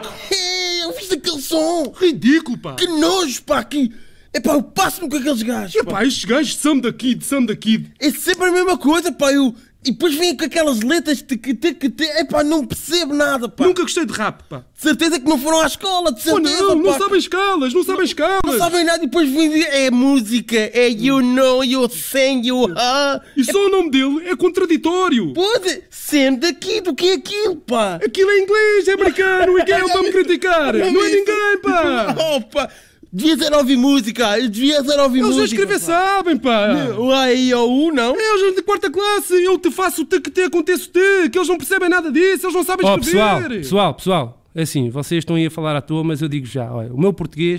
toque. Eu fiz aquele som. Ridículo, pá. Que nojo, pá. Epá, eu passo-me com aqueles gajos, pá. Epá, estes gajos de Sam da Kid. É sempre a mesma coisa, pá. E depois vêm com aquelas letras que epá, não percebo nada, pá. Nunca gostei de rap, pá. De certeza que não foram à escola, de certeza, Não pá. sabem escalas. Não sabem nada e depois vêm dizer, é música, é you know, you sing, you E só o nome dele é contraditório. Pode, sendo daqui, do que é aquilo, pá? Aquilo é inglês, é americano, e quem é para me criticar? Não é ninguém, pá. Opa, devia ser ouvir música, Eles a escrever sabem, pá. O A, I, O, U, não? É os de quarta classe, eu te faço o que aconteça o te, que eles não percebem nada disso, eles não sabem escrever. Pessoal, é assim, vocês estão aí a falar à toa, mas eu digo já, olha, o meu português